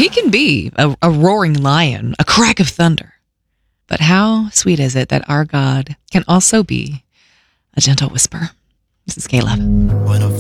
He can be a roaring lion, a crack of thunder. But how sweet is it that our God can also be a gentle whisper? This is Caleb. When a